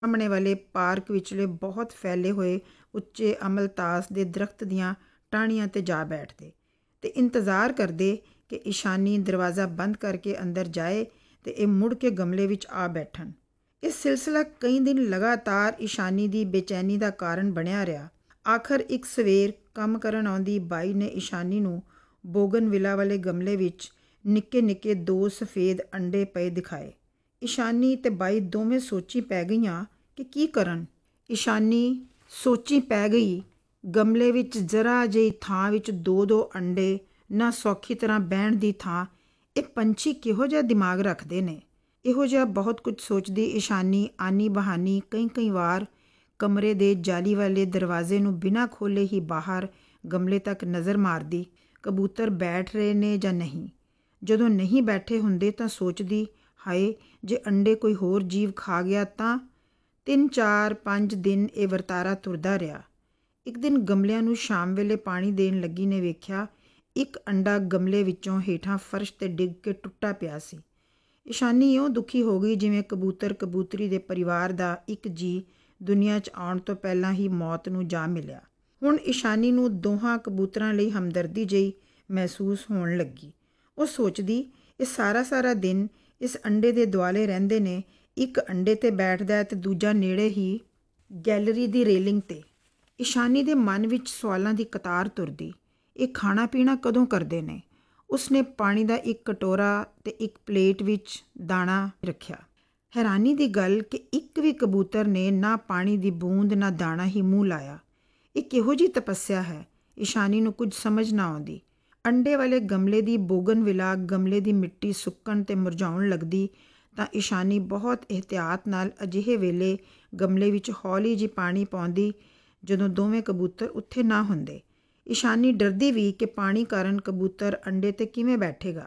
ਸਾਹਮਣੇ ਵਾਲੇ ਪਾਰਕ ਵਿਚਲੇ ਬਹੁਤ ਫੈਲੇ ਹੋਏ ਉੱਚੇ ਅਮਲਤਾਸ ਦੇ ਦਰਖਤ ਦੀਆਂ ਟਾਹਣੀਆਂ 'ਤੇ ਜਾ ਬੈਠਦੇ ਤੇ ਇੰਤਜ਼ਾਰ ਕਰਦੇ ਕਿ ਇਸ਼ਾਨੀ ਦਰਵਾਜ਼ਾ ਬੰਦ ਕਰਕੇ ਅੰਦਰ ਜਾਏ ਤੇ ਇਹ ਮੁੜ ਕੇ ਗਮਲੇ ਵਿੱਚ ਆ ਬੈਠਣ। ਇਹ ਸਿਲਸਿਲਾ ਕਈ ਦਿਨ ਲਗਾਤਾਰ ਇਸ਼ਾਨੀ ਦੀ ਬੇਚੈਨੀ ਦਾ ਕਾਰਨ ਬਣਿਆ ਰਿਹਾ। ਆਖਰ ਇੱਕ ਸਵੇਰ ਕੰਮ ਕਰਨ ਆਉਂਦੀ ਬਾਈ ਨੇ ਇਸ਼ਾਨੀ ਨੂੰ ਬੋਗਨਵਿਲਾ ਵਾਲੇ ਗਮਲੇ ਵਿੱਚ ਨਿੱਕੇ ਨਿੱਕੇ 2 ਸਫੇਦ ਅੰਡੇ ਪਏ ਦਿਖਾਏ। ਇਸ਼ਾਨੀ ਤੇ ਬਾਈ ਦੋਵੇਂ ਸੋਚੀ ਪੈ ਗਈਆਂ ਕਿ ਕੀ ਕਰਨ। ਇਸ਼ਾਨੀ ਸੋਚੀ ਪੈ ਗਈ, ਗਮਲੇ ਵਿੱਚ ਜ਼ਰਾ ਜਿਹੀ ਥਾਂ ਵਿੱਚ 2-2 ਅੰਡੇ, ਨਾ ਸੌਖੀ ਤਰ੍ਹਾਂ ਬਹਿਣ ਦੀ ਥਾਂ। ਇਹ ਪੰਛੀ ਕਿਹੋ ਜਿਹਾ ਦਿਮਾਗ ਰੱਖਦੇ ਨੇ। ਇਹੋ ਜਿਹਾ ਬਹੁਤ ਕੁਝ ਸੋਚਦੀ ਇਸ਼ਾਨੀ ਆਨੀ ਬਹਾਨੀ ਕਈ ਵਾਰ ਕਮਰੇ ਦੇ ਜਾਲੀ ਵਾਲੇ ਦਰਵਾਜ਼ੇ ਨੂੰ ਬਿਨਾਂ ਖੋਲ੍ਹੇ ਹੀ ਬਾਹਰ ਗਮਲੇ ਤੱਕ ਨਜ਼ਰ ਮਾਰਦੀ, ਕਬੂਤਰ ਬੈਠ ਰਹੇ ਨੇ ਜਾਂ ਨਹੀਂ। ਜਦੋਂ ਨਹੀਂ ਬੈਠੇ ਹੁੰਦੇ ਤਾਂ ਸੋਚਦੀ, ਹਾਏ ਜੇ ਅੰਡੇ ਕੋਈ ਹੋਰ ਜੀਵ ਖਾ ਗਿਆ ਤਾਂ। 3-4-5 ਦਿਨ ਇਹ ਵਰਤਾਰਾ ਤੁਰਦਾ ਰਿਹਾ। ਇੱਕ ਦਿਨ ਗਮਲਿਆਂ ਨੂੰ ਸ਼ਾਮ ਵੇਲੇ ਪਾਣੀ ਦੇਣ ਲੱਗੀ ਨੇ ਵੇਖਿਆ ਇੱਕ ਅੰਡਾ ਗਮਲੇ ਵਿੱਚੋਂ ਹੇਠਾਂ ਫਰਸ਼ 'ਤੇ ਡਿੱਗ ਕੇ ਟੁੱਟਾ ਪਿਆ ਸੀ। ਇਸ਼ਾਨੀ ਇਉਂ ਦੁਖੀ ਹੋ ਗਈ ਜਿਵੇਂ ਕਬੂਤਰ ਕਬੂਤਰੀ ਦੇ ਪਰਿਵਾਰ ਦਾ ਇੱਕ ਜੀਅ ਦੁਨੀਆ 'ਚ ਆਉਣ ਤੋਂ ਪਹਿਲਾਂ ਹੀ ਮੌਤ ਨੂੰ ਜਾ ਮਿਲਿਆ। ਹੁਣ ਇਸ਼ਾਨੀ ਨੂੰ ਦੋਹਾਂ ਕਬੂਤਰਾਂ ਲਈ ਹਮਦਰਦੀ ਜਿਹੀ ਮਹਿਸੂਸ ਹੋਣ ਲੱਗੀ। ਉਹ ਸੋਚਦੀ, ਇਹ ਸਾਰਾ ਦਿਨ ਇਸ ਅੰਡੇ ਦੇ ਦੁਆਲੇ ਰਹਿੰਦੇ ਨੇ। ਇੱਕ ਅੰਡੇ 'ਤੇ ਬੈਠਦਾ ਤੇ ਦੂਜਾ ਨੇੜੇ ਹੀ ਗੈਲਰੀ ਦੀ ਰੇਲਿੰਗ 'ਤੇ। ਇਸ਼ਾਨੀ ਦੇ ਮਨ ਵਿੱਚ ਸਵਾਲਾਂ ਦੀ ਕਤਾਰ ਤੁਰਦੀ, ਇਹ ਖਾਣਾ ਪੀਣਾ ਕਦੋਂ ਕਰਦੇ ਨੇ। ਉਸਨੇ ਪਾਣੀ ਦਾ ਇੱਕ ਕਟੋਰਾ ਤੇ ਇੱਕ ਪਲੇਟ ਵਿੱਚ ਦਾਣਾ ਰੱਖਿਆ। ਹੈਰਾਨੀ ਦੀ ਗੱਲ ਕਿ ਇੱਕ ਵੀ ਕਬੂਤਰ ਨੇ ਨਾ ਪਾਣੀ ਦੀ ਬੂੰਦ ਨਾ ਦਾਣਾ ਹੀ ਮੂੰਹ ਲਾਇਆ। ਇਹ ਕਿਹੋ ਜਿਹੀ ਤਪੱਸਿਆ ਹੈ। ਇਸ਼ਾਨੀ ਨੂੰ ਕੁਝ ਸਮਝ ਨਾ ਆਉਂਦੀ। ਅੰਡੇ ਵਾਲੇ ਗਮਲੇ ਦੀ ਬੋਗਨਵਿਲਾ ਗਮਲੇ ਦੀ ਮਿੱਟੀ ਸੁੱਕਣ ਤੇ ਮੁਰਝਾਉਣ ਲੱਗਦੀ ਤਾਂ ਇਸ਼ਾਨੀ ਬਹੁਤ ਇਹਤਿਆਤ ਨਾਲ ਅਜਿਹੇ ਵੇਲੇ ਗਮਲੇ ਵਿੱਚ ਹੌਲੀ ਜਿਹੀ ਪਾਣੀ ਪਾਉਂਦੀ ਜਦੋਂ ਦੋਵੇਂ ਕਬੂਤਰ ਉੱਥੇ ਨਾ ਹੁੰਦੇ। ਇਸ਼ਾਨੀ ਡਰਦੀ ਵੀ ਕਿ ਪਾਣੀ ਕਾਰਨ ਕਬੂਤਰ ਅੰਡੇ 'ਤੇ ਕਿਵੇਂ ਬੈਠੇਗਾ।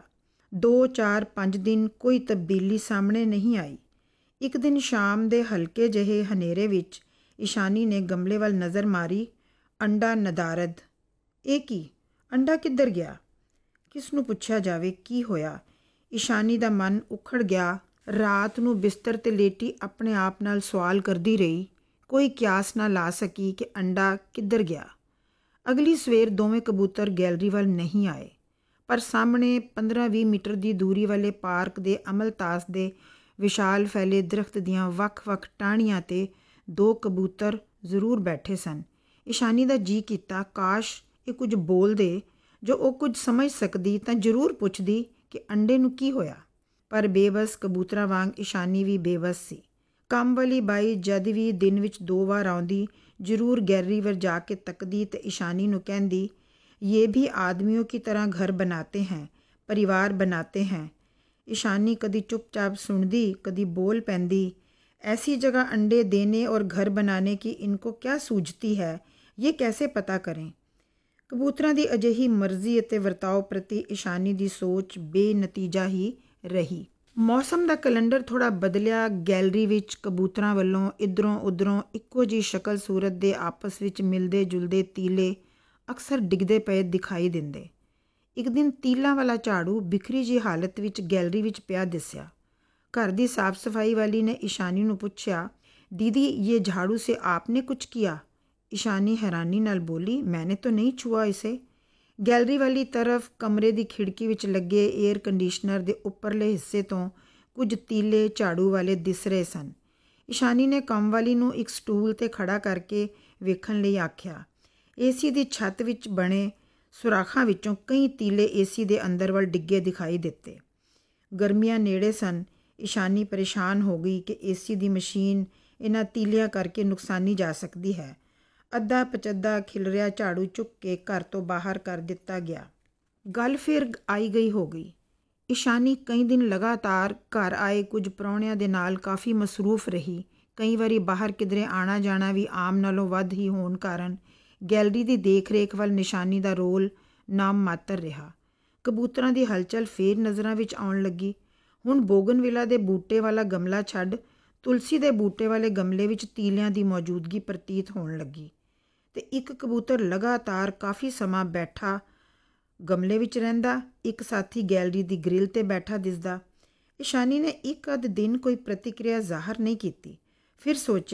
2-4-5 ਦਿਨ ਕੋਈ ਤਬਦੀਲੀ ਸਾਹਮਣੇ ਨਹੀਂ ਆਈ। ਇੱਕ ਦਿਨ ਸ਼ਾਮ ਦੇ ਹਲਕੇ ਜਿਹੇ ਹਨੇਰੇ ਵਿੱਚ ਇਸ਼ਾਨੀ ਨੇ ਗਮਲੇ ਵੱਲ ਨਜ਼ਰ ਮਾਰੀ। ਅੰਡਾ ਨਦਾਰਦ। ਇਹ ਕੀ? ਅੰਡਾ ਕਿੱਧਰ ਗਿਆ? ਕਿਸ ਨੂੰ ਪੁੱਛਿਆ ਜਾਵੇ ਕੀ ਹੋਇਆ? ਇਸ਼ਾਨੀ ਦਾ ਮਨ ਉਖੜ ਗਿਆ। ਰਾਤ ਨੂੰ ਬਿਸਤਰ 'ਤੇ ਲੇਟੀ ਆਪਣੇ ਆਪ ਨਾਲ ਸਵਾਲ ਕਰਦੀ ਰਹੀ। ਕੋਈ ਕਿਆਸ ਨਾ ਲਾ ਸਕੀ ਕਿ ਅੰਡਾ ਕਿੱਧਰ ਗਿਆ। ਅਗਲੀ ਸਵੇਰ ਦੋਵੇਂ ਕਬੂਤਰ ਗੈਲਰੀ ਵੱਲ ਨਹੀਂ ਆਏ, ਪਰ ਸਾਹਮਣੇ 15-20 ਮੀਟਰ ਦੀ ਦੂਰੀ ਵਾਲੇ ਪਾਰਕ ਦੇ ਅਮਲਤਾਸ ਦੇ ਵਿਸ਼ਾਲ ਫੈਲੇ ਦਰਖਤ ਦੀਆਂ ਵੱਖ-ਵੱਖ ਟਾਹਣੀਆਂ 'ਤੇ 2 ਕਬੂਤਰ ਜ਼ਰੂਰ ਬੈਠੇ ਸਨ। ਇਸ਼ਾਨੀ ਦਾ ਜੀਅ ਕੀਤਾ ਕਾਸ਼ ਇਹ ਕੁਝ ਬੋਲਦੇ। ਜੋ ਉਹ ਕੁਝ ਸਮਝ ਸਕਦੀ ਤਾਂ ਜ਼ਰੂਰ ਪੁੱਛਦੀ ਕਿ ਅੰਡੇ ਨੂੰ ਕੀ ਹੋਇਆ। ਪਰ ਬੇਬਸ ਕਬੂਤਰਾਂ ਵਾਂਗ ਇਸ਼ਾਨੀ ਵੀ ਬੇਬਸ ਸੀ। ਕੰਮ ਵਾਲੀ ਬਾਈ ਜਦ ਵੀ ਦਿਨ ਵਿੱਚ 2 ਵਾਰ ਆਉਂਦੀ, ਜ਼ਰੂਰ ਗੈਲਰੀ ਵੱਲ ਜਾ ਕੇ ਤੱਕਦੀ ਤੇ ਇਸ਼ਾਨੀ ਨੂੰ ਕਹਿੰਦੀ, ये भी आदमियों की तरह घर बनाते हैं, परिवार बनाते हैं। इशानी कभी चुपचाप सुनती, कभी बोल पैंदी, ऐसी जगह अंडे देने और घर बनाने की इनको क्या सूझती है, ये कैसे पता करें। कबूतरां दी अजिही मर्जी ਅਤੇ ਵਰਤਾਓ ਪ੍ਰਤੀ ਇਸ਼ਾਨੀ ਦੀ ਸੋਚ ਬੇਨਤੀਜਾ ਹੀ ਰਹੀ। ਮੌਸਮ ਦਾ ਕੈਲੰਡਰ ਥੋੜ੍ਹਾ ਬਦਲਿਆ। ਗੈਲਰੀ ਵਿੱਚ ਕਬੂਤਰਾਂ ਵੱਲੋਂ ਇੱਧਰੋਂ ਉੱਧਰੋਂ ਇੱਕੋ ਜਿਹੀ ਸ਼ਕਲ ਸੂਰਤ ਦੇ ਆਪਸ ਵਿੱਚ ਮਿਲਦੇ ਜੁਲਦੇ ਤੀਲੇ ਅਕਸਰ ਡਿੱਗਦੇ ਪਏ ਦਿਖਾਈ ਦਿੰਦੇ। ਇੱਕ ਦਿਨ ਤੀਲਾਂ ਵਾਲਾ ਝਾੜੂ ਬਿਖਰੀ ਜਿਹੀ ਹਾਲਤ ਵਿੱਚ ਗੈਲਰੀ ਵਿੱਚ ਪਿਆ ਦਿਸਿਆ। ਘਰ ਦੀ ਸਾਫ਼ ਸਫਾਈ ਵਾਲੀ ਨੇ ਇਸ਼ਾਨੀ ਨੂੰ ਪੁੱਛਿਆ, ਦੀਦੀ ਇਹ ਝਾੜੂ ਸੇ ਆਪਨੇ ਕੁਛ ਕੀਆ। ਇਸ਼ਾਨੀ ਹੈਰਾਨੀ ਨਾਲ ਬੋਲੀ, ਮੈਨੇ ਤਾਂ ਨਹੀਂ ਛੂਆ ਇਸੇ। ਗੈਲਰੀ ਵਾਲੀ ਤਰਫ ਕਮਰੇ ਦੀ ਖਿੜਕੀ ਵਿੱਚ ਲੱਗੇ ਏਅਰ ਕੰਡੀਸ਼ਨਰ ਦੇ ਉੱਪਰਲੇ ਹਿੱਸੇ ਤੋਂ ਕੁਝ ਤੀਲੇ ਝਾੜੂ ਵਾਲੇ ਦਿਸ ਰਹੇ ਸਨ। ਇਸ਼ਾਨੀ ਨੇ ਕੰਮ ਵਾਲੀ ਨੂੰ ਇੱਕ ਸਟੂਲ 'ਤੇ ਖੜਾ ਕਰਕੇ ਵੇਖਣ ਲਈ ਆਖਿਆ। ਏਸੀ ਦੀ ਛੱਤ ਵਿੱਚ ਬਣੇ ਸੁਰਾਖਾਂ ਵਿੱਚੋਂ ਕਈ ਤੀਲੇ ਏਸੀ ਦੇ ਅੰਦਰ ਵੱਲ ਡਿੱਗੇ ਦਿਖਾਈ ਦਿੱਤੇ। ਗਰਮੀਆਂ ਨੇੜੇ ਸਨ। ਇਸ਼ਾਨੀ ਪਰੇਸ਼ਾਨ ਹੋ ਗਈ ਕਿ ਏਸੀ ਦੀ ਮਸ਼ੀਨ ਇਹਨਾਂ ਤੀਲਿਆਂ ਕਰਕੇ ਨੁਕਸਾਨੀ ਜਾ ਸਕਦੀ ਹੈ। ਅੱਧਾ ਪਚੱਧਾ ਖਿਲਰਿਆ ਝਾੜੂ ਚੁੱਕ ਕੇ ਘਰ ਤੋਂ ਬਾਹਰ ਕਰ ਦਿੱਤਾ ਗਿਆ। ਗੱਲ ਫਿਰ ਆਈ ਗਈ ਹੋ ਗਈ। ਇਸ਼ਾਨੀ ਕਈ ਦਿਨ ਲਗਾਤਾਰ ਘਰ ਆਏ ਕੁਝ ਪ੍ਰਾਹੁਣਿਆਂ ਦੇ ਨਾਲ ਕਾਫੀ ਮਸਰੂਫ ਰਹੀ। ਕਈ ਵਾਰੀ ਬਾਹਰ ਕਿਧਰੇ ਆਣਾ ਜਾਣਾ ਵੀ ਆਮ ਨਾਲੋਂ ਵੱਧ ਹੀ ਹੋਣ ਕਾਰਨ ਗੈਲਰੀ ਦੀ ਦੇਖ ਰੇਖ ਵੱਲ ਨਿਸ਼ਾਨੀ ਦਾ ਰੋਲ ਨਾਮ ਮਾਤਰ ਰਿਹਾ। ਕਬੂਤਰਾਂ ਦੀ ਹਲਚਲ ਫੇਰ ਨਜ਼ਰਾਂ ਵਿੱਚ ਆਉਣ ਲੱਗੀ। ਹੁਣ ਬੋਗਨਵਿਲਾ ਦੇ ਬੂਟੇ ਵਾਲਾ ਗਮਲਾ ਛੱਡ ਤੁਲਸੀ ਦੇ ਬੂਟੇ ਵਾਲੇ ਗਮਲੇ ਵਿੱਚ ਤੀਲਿਆਂ ਦੀ ਮੌਜੂਦਗੀ ਪ੍ਰਤੀਤ ਹੋਣ ਲੱਗੀ ਤੇ ਇੱਕ ਕਬੂਤਰ ਲਗਾਤਾਰ ਕਾਫੀ ਸਮਾਂ ਬੈਠਾ ਗਮਲੇ ਵਿੱਚ ਰਹਿੰਦਾ। ਇੱਕ ਸਾਥੀ ਗੈਲਰੀ ਦੀ ਗ੍ਰਿਲ 'ਤੇ ਬੈਠਾ ਦਿਸਦਾ। ਇਸ਼ਾਨੀ ਨੇ ਇੱਕ ਅੱਧ ਦਿਨ ਕੋਈ ਪ੍ਰਤੀਕਿਰਿਆ ਜ਼ਾਹਰ ਨਹੀਂ ਕੀਤੀ। ਫਿਰ ਸੋਚਿਆ